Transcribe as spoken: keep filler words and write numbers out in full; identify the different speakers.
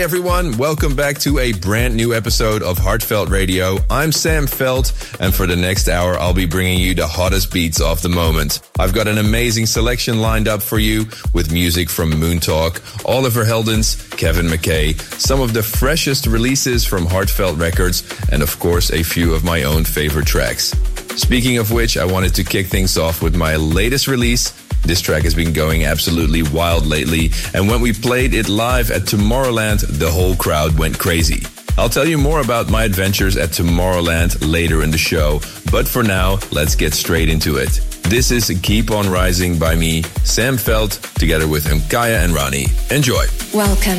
Speaker 1: Everyone, welcome back to a brand new episode of Heartfelt Radio. I'm Sam Felt, and for the next hour, I'll be bringing you the hottest beats of the moment. I've got an amazing selection lined up for you with music from Moon Talk, Oliver Heldens, Kevin McKay, some of the freshest releases from Heartfelt Records, and of course, a few of my own favorite tracks. Speaking of which, I wanted to kick things off with my latest release. This track has been going absolutely wild lately, and when we played it live at Tomorrowland, the whole crowd went crazy. I'll tell you more about my adventures at Tomorrowland later in the show, but for now, let's get straight into it. This is Keep On Rising by me, Sam Felt, together with Mkaya and Rani. Enjoy.
Speaker 2: Welcome